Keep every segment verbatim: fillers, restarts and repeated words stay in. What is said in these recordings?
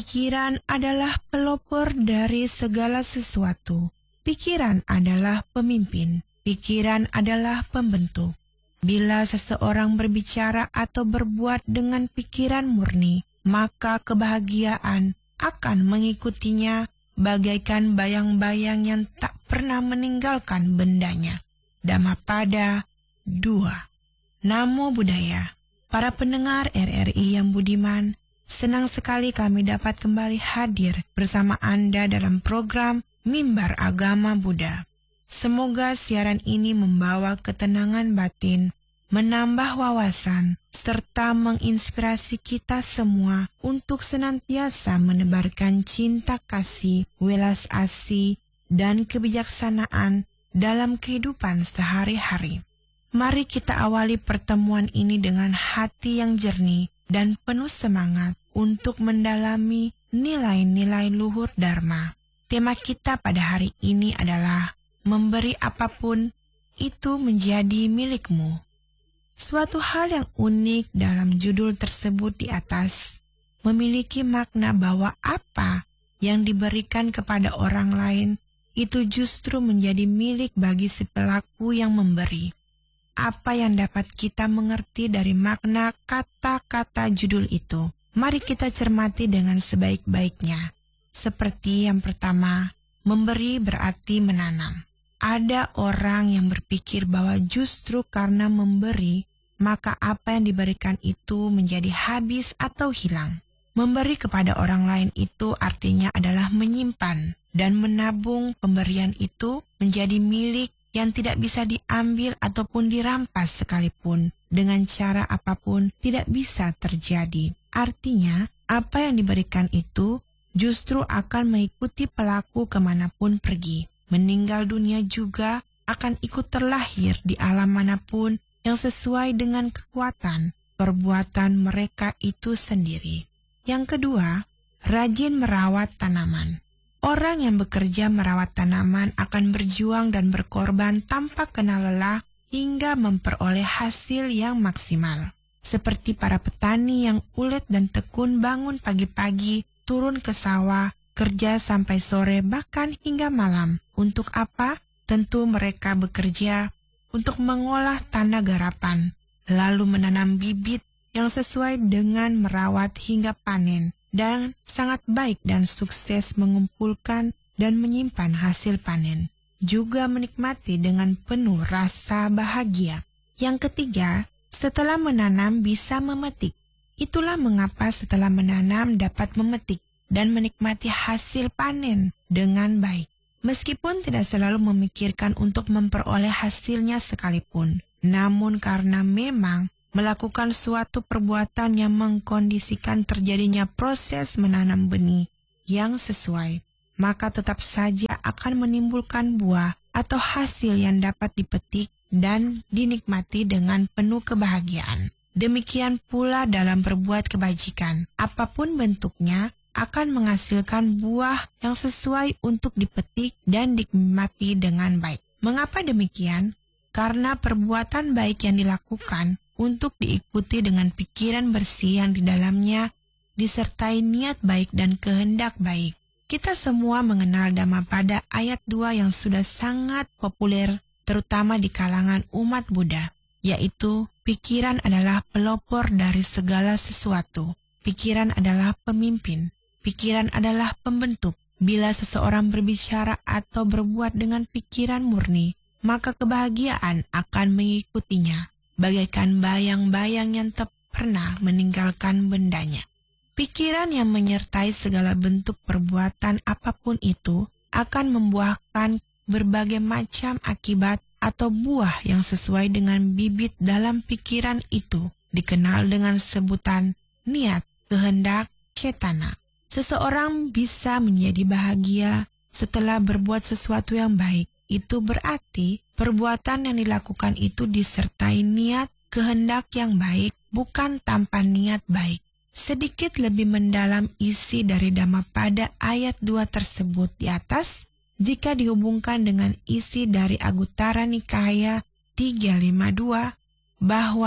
Pikiran adalah pelopor dari segala sesuatu. Pikiran adalah pemimpin. Pikiran adalah pembentuk. Bila seseorang berbicara atau berbuat dengan pikiran murni, maka kebahagiaan akan mengikutinya bagaikan bayang-bayang yang tak pernah meninggalkan bendanya. Dhammapada dua. Namo Buddhaya. Para pendengar R R I yang budiman, senang sekali kami dapat kembali hadir bersama Anda dalam program Mimbar Agama Buddha. Semoga siaran ini membawa ketenangan batin, menambah wawasan, serta menginspirasi kita semua untuk senantiasa menebarkan cinta kasih, welas asih, dan kebijaksanaan dalam kehidupan sehari-hari. Mari kita awali pertemuan ini dengan hati yang jernih dan penuh semangat untuk mendalami nilai-nilai luhur Dharma. Tema kita pada hari ini adalah memberi apapun itu menjadi milikmu. Suatu hal yang unik dalam judul tersebut di atas memiliki makna bahwa apa yang diberikan kepada orang lain itu justru menjadi milik bagi si pelaku yang memberi. Apa yang dapat kita mengerti dari makna kata-kata judul itu? Mari kita cermati dengan sebaik-baiknya. Seperti yang pertama, memberi berarti menanam. Ada orang yang berpikir bahwa justru karena memberi, maka apa yang diberikan itu menjadi habis atau hilang. Memberi kepada orang lain itu artinya adalah menyimpan dan menabung pemberian itu menjadi milik yang tidak bisa diambil ataupun dirampas sekalipun. Dengan cara apapun tidak bisa terjadi. Artinya, apa yang diberikan itu justru akan mengikuti pelaku kemanapun pergi. Meninggal dunia juga akan ikut terlahir di alam manapun yang sesuai dengan kekuatan perbuatan mereka itu sendiri. Yang kedua, rajin merawat tanaman. Orang yang bekerja merawat tanaman akan berjuang dan berkorban tanpa kenal lelah hingga memperoleh hasil yang maksimal. Seperti para petani yang ulet dan tekun bangun pagi-pagi, turun ke sawah, kerja sampai sore bahkan hingga malam. Untuk apa? Tentu mereka bekerja untuk mengolah tanah garapan, lalu menanam bibit yang sesuai dengan merawat hingga panen. Dan sangat baik dan sukses mengumpulkan dan menyimpan hasil panen. Juga menikmati dengan penuh rasa bahagia. Yang ketiga, setelah menanam bisa memetik. Itulah mengapa setelah menanam dapat memetik dan menikmati hasil panen dengan baik. Meskipun tidak selalu memikirkan untuk memperoleh hasilnya sekalipun. Namun karena memang melakukan suatu perbuatan yang mengkondisikan terjadinya proses menanam benih yang sesuai, maka tetap saja akan menimbulkan buah atau hasil yang dapat dipetik dan dinikmati dengan penuh kebahagiaan. Demikian pula dalam berbuat kebajikan, apapun bentuknya akan menghasilkan buah yang sesuai untuk dipetik dan dinikmati dengan baik. Mengapa demikian? Karena perbuatan baik yang dilakukan untuk diikuti dengan pikiran bersih yang di dalamnya disertai niat baik dan kehendak baik. Kita semua mengenal Dhammapada ayat dua yang sudah sangat populer terutama di kalangan umat Buddha, yaitu pikiran adalah pelopor dari segala sesuatu. Pikiran adalah pemimpin. Pikiran adalah pembentuk. Bila seseorang berbicara atau berbuat dengan pikiran murni, maka kebahagiaan akan mengikutinya. Bagaikan bayang-bayang yang tak pernah meninggalkan bendanya. Pikiran yang menyertai segala bentuk perbuatan apapun itu akan membuahkan berbagai macam akibat atau buah yang sesuai dengan bibit dalam pikiran itu, dikenal dengan sebutan niat, kehendak, cetana. Seseorang bisa menjadi bahagia setelah berbuat sesuatu yang baik. Itu berarti perbuatan yang dilakukan itu disertai niat, kehendak yang baik, bukan tanpa niat baik. Sedikit lebih mendalam isi dari Dhammapada ayat dua tersebut di atas, jika dihubungkan dengan isi dari Anguttara Nikaya tiga lima dua, bahwa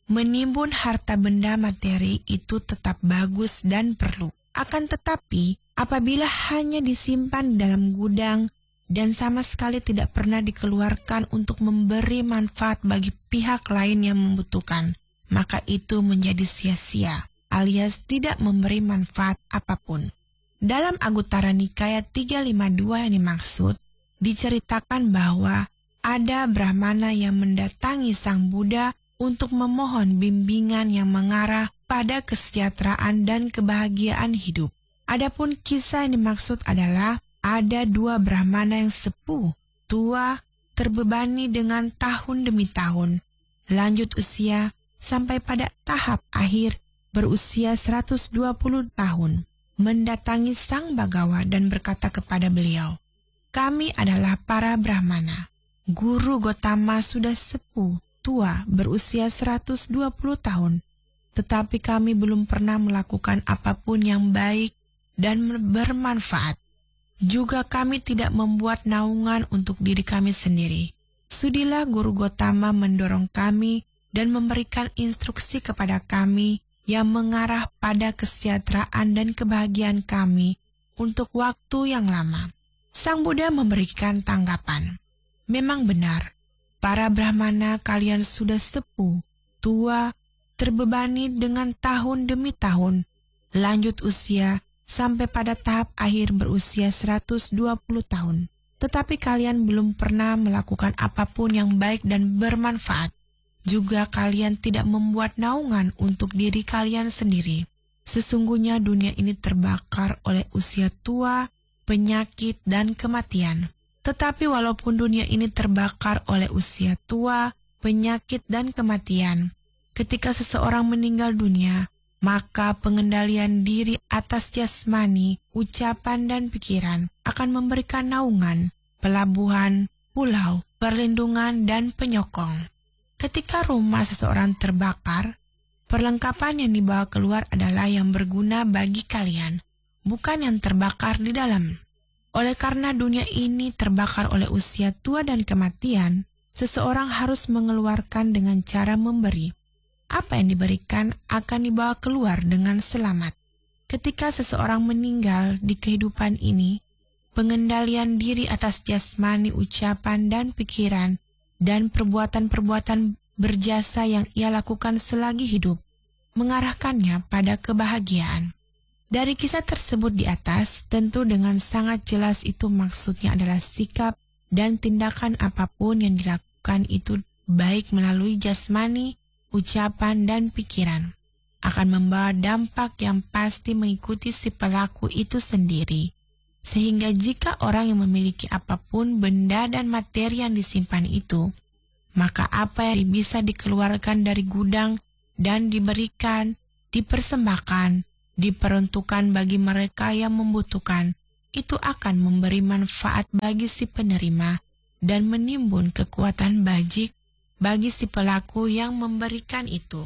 Menimbun harta benda materi itu tetap bagus dan perlu. Akan tetapi, apabila hanya disimpan dalam gudang dan sama sekali tidak pernah dikeluarkan untuk memberi manfaat bagi pihak lain yang membutuhkan, maka itu menjadi sia-sia, alias tidak memberi manfaat apapun. Dalam Anggutara Nikaya tiga lima dua yang dimaksud, diceritakan bahwa ada Brahmana yang mendatangi Sang Buddha untuk memohon bimbingan yang mengarah pada kesejahteraan dan kebahagiaan hidup. Adapun kisah yang dimaksud adalah ada dua Brahmana yang sepuh, tua, terbebani dengan tahun demi tahun, lanjut usia sampai pada tahap akhir berusia seratus dua puluh tahun, mendatangi Sang Bagawa dan berkata kepada beliau, "Kami adalah para Brahmana. Guru Gotama sudah sepuh, tua, berusia seratus dua puluh tahun, tetapi kami belum pernah melakukan apapun yang baik dan bermanfaat. Juga kami tidak membuat naungan untuk diri kami sendiri. Sudilah Guru Gotama mendorong kami dan memberikan instruksi kepada kami yang mengarah pada kesejahteraan dan kebahagiaan kami untuk waktu yang lama." Sang Buddha memberikan tanggapan, "Memang benar, para Brahmana kalian sudah sepuh, tua, terbebani dengan tahun demi tahun, lanjut usia sampai pada tahap akhir berusia seratus dua puluh tahun. Tetapi kalian belum pernah melakukan apapun yang baik dan bermanfaat. Juga kalian tidak membuat naungan untuk diri kalian sendiri. Sesungguhnya dunia ini terbakar oleh usia tua, penyakit, dan kematian. Tetapi walaupun dunia ini terbakar oleh usia tua, penyakit, dan kematian, ketika seseorang meninggal dunia, maka pengendalian diri atas jasmani, ucapan, dan pikiran akan memberikan naungan, pelabuhan, pulau, perlindungan, dan penyokong. Ketika rumah seseorang terbakar, perlengkapan yang dibawa keluar adalah yang berguna bagi kalian, bukan yang terbakar di dalam. Oleh karena dunia ini terbakar oleh usia tua dan kematian, seseorang harus mengeluarkan dengan cara memberi. Apa yang diberikan akan dibawa keluar dengan selamat. Ketika seseorang meninggal di kehidupan ini, pengendalian diri atas jasmani, ucapan, dan pikiran, dan perbuatan-perbuatan berjasa yang ia lakukan selagi hidup, mengarahkannya pada kebahagiaan. Dari kisah tersebut di atas, tentu dengan sangat jelas itu maksudnya adalah sikap dan tindakan apapun yang dilakukan itu baik melalui jasmani, ucapan, dan pikiran, akan membawa dampak yang pasti mengikuti si pelaku itu sendiri. Sehingga jika orang yang memiliki apapun benda dan materi yang disimpan itu, maka apa yang bisa dikeluarkan dari gudang dan diberikan, dipersembahkan, diperuntukkan bagi mereka yang membutuhkan, itu akan memberi manfaat bagi si penerima dan menimbun kekuatan bajik bagi si pelaku yang memberikan itu.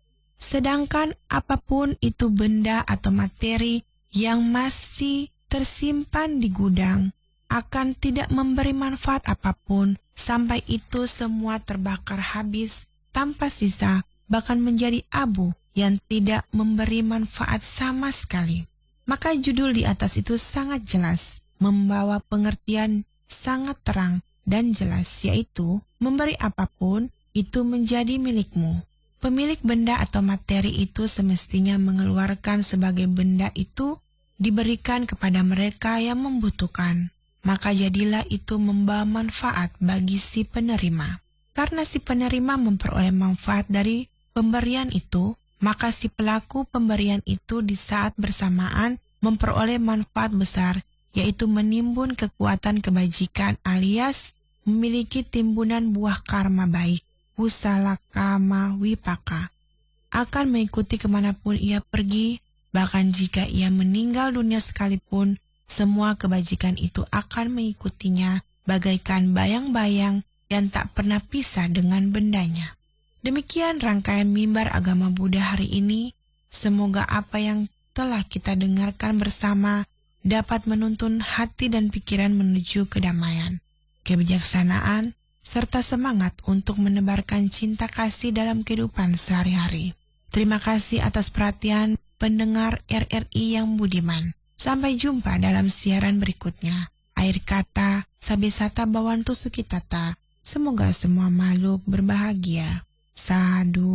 Sedangkan apapun itu benda atau materi yang masih tersimpan di gudang akan tidak memberi manfaat apapun sampai itu semua terbakar habis tanpa sisa, bahkan menjadi abu yang tidak memberi manfaat sama sekali. Maka judul di atas itu sangat jelas, membawa pengertian sangat terang dan jelas, yaitu memberi apapun itu menjadi milikmu. Pemilik benda atau materi itu semestinya mengeluarkan sebagai benda itu diberikan kepada mereka yang membutuhkan. Maka jadilah itu membawa manfaat bagi si penerima. Karena si penerima memperoleh manfaat dari pemberian itu, maka si pelaku pemberian itu di saat bersamaan memperoleh manfaat besar, yaitu menimbun kekuatan kebajikan alias memiliki timbunan buah karma baik, kusala kama wipaka. Akan mengikuti kemanapun ia pergi, bahkan jika ia meninggal dunia sekalipun, semua kebajikan itu akan mengikutinya bagaikan bayang-bayang yang tak pernah pisah dengan bendanya. Demikian rangkaian mimbar agama Buddha hari ini. Semoga apa yang telah kita dengarkan bersama dapat menuntun hati dan pikiran menuju kedamaian, kebijaksanaan, serta semangat untuk menebarkan cinta kasih dalam kehidupan sehari-hari. Terima kasih atas perhatian pendengar R R I yang budiman. Sampai jumpa dalam siaran berikutnya. Akhir kata, sabesata bawantu sukitata. Semoga semua makhluk berbahagia. Sadu.